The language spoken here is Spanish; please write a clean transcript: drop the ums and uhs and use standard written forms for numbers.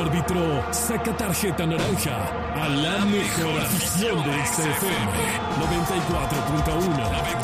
árbitro saca tarjeta naranja a la mejor afición de XFM 94.1.